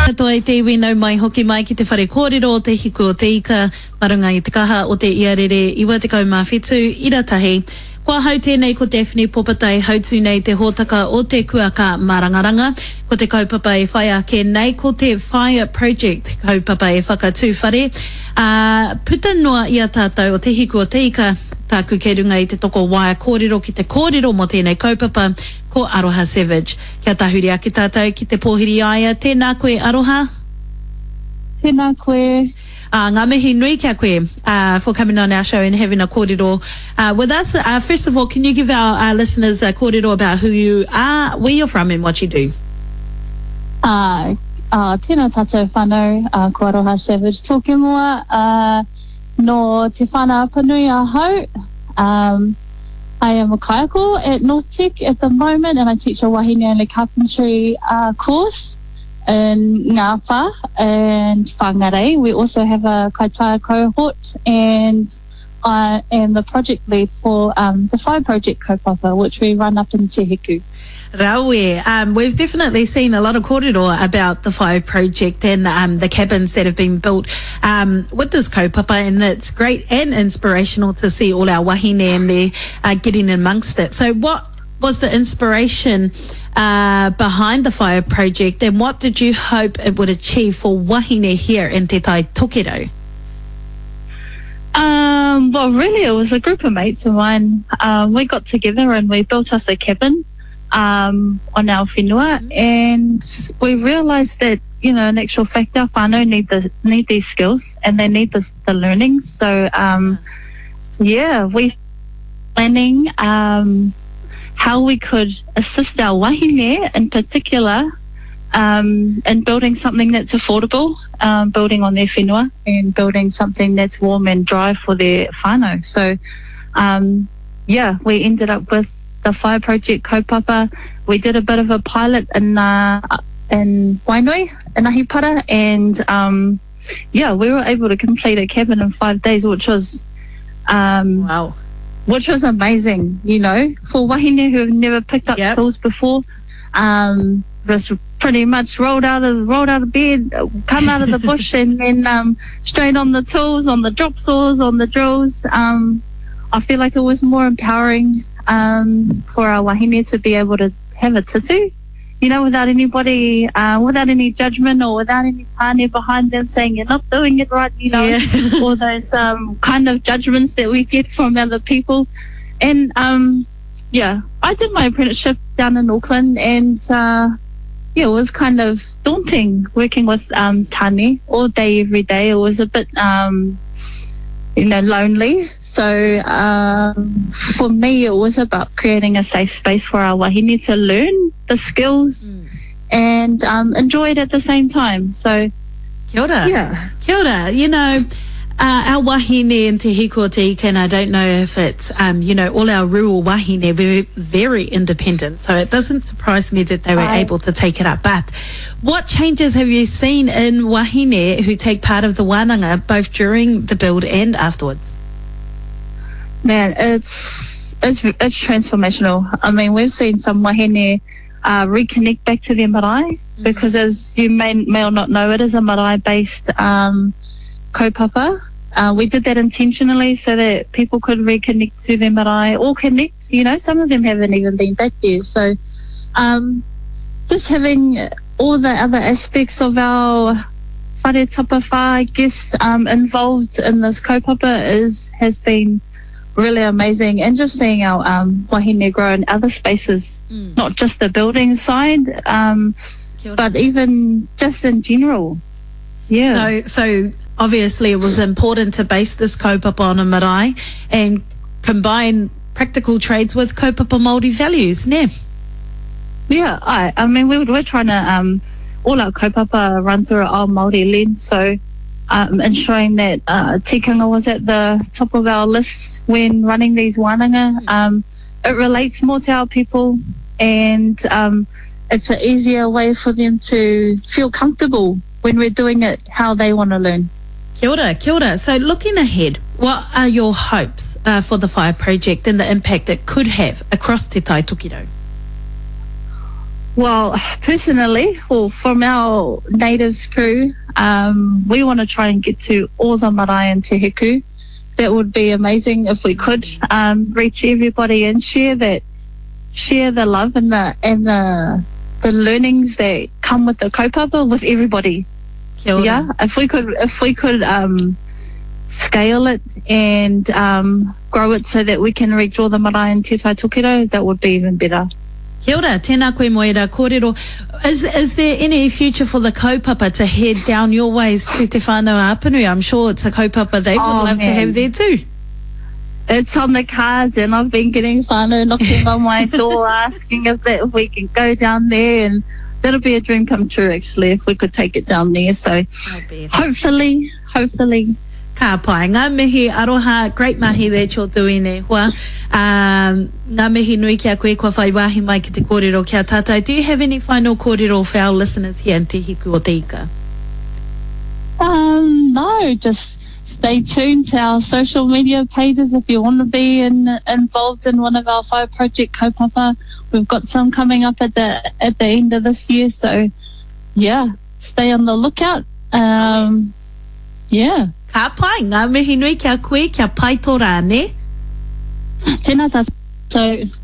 Katoa I te iwi nau mai hoki mai ki te whare kōrero o te hiku o te ika marunga I te kaha o te iarere iwa te kaumā whetū I ratahi. Kua hau tēnei ko Daphne Popatai hautu nei te hōtaka o te kuaka marangaranga. Ko te kaupapa e whai ake nei ko te Fire Project kaupapa e whakatū whare. Puta noa I a tātou o te hiku o te ika tāku ke runga I te toko waia kōrero ki te kōrero mo tēnei kaupapa ko Aroha Savage. Kia tahuri ake tātou ki te pōhiri aia. Tēnā koe Aroha. Tēnā koe. Ngā mihi nui kia koe for coming on our show and having a kōrero with us. First of all, can you give our listeners a kōrero about who you are, where you're from and what you do? Tēnā tātou whānau, ko Aroha Savage. Tōke moa no te whānau Apanui a hau. I am a kaiako at North Tech at the moment, and I teach a wahine only carpentry course in Ngāwha and Whangarei. We also have a kaitaia cohort, and I am the project lead for the Fire Project kaupapa, which we run up in Te Hiku. Raue, we've definitely seen a lot of kōrero about the Fire Project and the cabins that have been built with this kaupapa, and it's great and inspirational to see all our wahine and they're getting amongst it. So what was the inspiration behind the Fire Project, and what did you hope it would achieve for wahine here in Te Tai Tokerau? Well, really, it was a group of mates of mine. We got together and we built us a cabin on our whenua, and we realised that, you know, in actual fact, our whānau need these skills and they need the learning. So, we planning how we could assist our wahine in particular in building something that's affordable, building on their whenua and building something that's warm and dry for their whānau. So, we ended up with the Fire Project kaupapa. We did a bit of a pilot in Wainui, in Ahipara, and we were able to complete a cabin in 5 days, which was wow. Which was amazing, you know, for wahine who have never picked up tools before. Was pretty much rolled out of bed, come out of the bush, and then straight on the tools, on the drop saws, on the drills. I feel like it was more empowering for our wahine to be able to have a tutu, you know, without anybody, without any judgment or without any tāne behind them saying you're not doing it right, you know, all those kind of judgments that we get from other people. And I did my apprenticeship down in Auckland, and it was kind of daunting working with tāne all day, every day. It was a bit, lonely. So for me, it was about creating a safe space for our wahine to learn the skills and enjoy it at the same time. So, kia ora. Yeah. Kia ora. You know, our wahine in Te Hiku o Te Ika, and I don't know if it's, all our rural wahine, we're very independent. So it doesn't surprise me that they were able to take it up. But what changes have you seen in wahine who take part of the wānanga, both during the build and afterwards? Man, it's transformational. I mean, we've seen some wahine reconnect back to their marae, because as you may or not know, it is a marae-based kaupapa. We did that intentionally so that people could reconnect to their marae or connect. You know, some of them haven't even been back there. So just having all the other aspects of our whare tapawha, I guess, involved in this kaupapa has been really amazing. And just seeing our wahine grow in other spaces, not just the building side, but even just in general. Yeah. So obviously it was important to base this kaupapa on a marae and combine practical trades with kaupapa Māori values, ne? Yeah, I mean, we're trying to, all our kaupapa run through our Māori lens, so ensuring that tikanga was at the top of our list when running these wānanga. It relates more to our people, and it's an easier way for them to feel comfortable when we're doing it how they want to learn. Kia ora, kia ora. So looking ahead, what are your hopes for the Fire Project and the impact it could have across Te Tai Tokerau? Well, personally, from our natives crew, we want to try and get to Oza Marae and Te Hiku. That would be amazing if we could reach everybody and share the love and the learnings that come with the kaupapa with everybody. Kia ora. Yeah, if we could scale it and grow it so that we can reach all the marae and te tai tokiro, that would be even better. Kia ora, tēnā koe moera kōrero. Is there any future for the kaupapa to head down your ways to te whānau Āpunu? I'm sure it's a kaupapa they would love to have there too. It's on the cards, and I've been getting whānau knocking on my door asking if we can go down there, and that'll be a dream come true actually if we could take it down there. So hopefully. Ka pai, ngā mihi aroha, great mahi that you're doing e hoa. Ngā mihi nui kia koe kua whai wahi mai ki te kōrero kia tātai. Do you have any final kōrero for our listeners here in Te Hiku o Te Ika? No, just stay tuned to our social media pages if you want to be involved in one of our whai project kaupapa. We've got some coming up at the end of this year, so yeah, stay on the lookout. Yeah. Ka pai, ngā mihi nui kia koe kia pai tō rā, ne? Tēnā tātou.